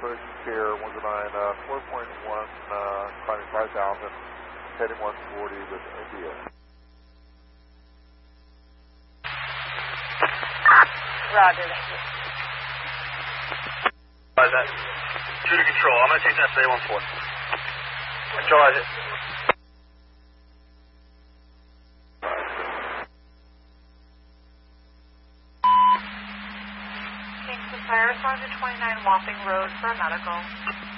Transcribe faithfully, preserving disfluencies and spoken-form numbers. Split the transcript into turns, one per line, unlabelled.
push care one zero nine, uh, four point one, uh, climbing five thousand, heading one forty with India.
Roger, thank you.
Roger that. Two to control. I'm going to take that three one four. Control, Roger.
Thanks to Fire Sergeant twenty-nine Wapping Road for a medical.